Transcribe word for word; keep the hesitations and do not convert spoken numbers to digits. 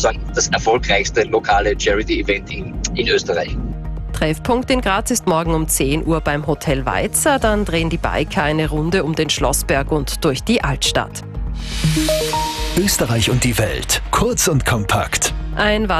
sozusagen das erfolgreichste lokale Charity-Event in, in Österreich. Treffpunkt in Graz ist morgen um zehn Uhr beim Hotel Weizer. Dann drehen die Biker eine Runde um den Schlossberg und durch die Altstadt. Österreich und die Welt, kurz und kompakt. Ein